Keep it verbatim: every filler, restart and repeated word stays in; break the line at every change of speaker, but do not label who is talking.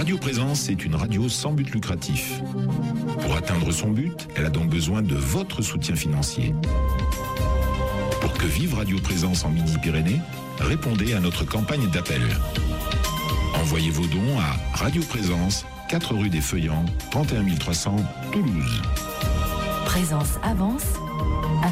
Radio Présence est une radio sans but lucratif. Pour atteindre son but, elle a donc besoin de votre soutien financier. Pour que vive Radio Présence en Midi-Pyrénées, répondez à notre campagne d'appel. Envoyez vos dons à Radio Présence, quatre rue des Feuillants, trente et un mille trois cents, Toulouse.
Présence avance.